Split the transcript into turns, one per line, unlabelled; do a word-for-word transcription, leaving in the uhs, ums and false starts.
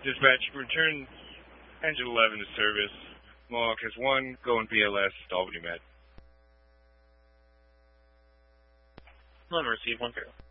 Dispatch, return engine eleven to service. Mohawk has one, going B L S, Albany Med.
eleven, receive one zero.